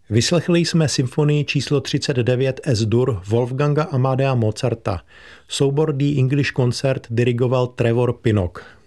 Vyslechli jsme symfonii číslo 39 S-dur Wolfganga Amadea Mozarta. Soubor The English Concert dirigoval Trevor Pinnock.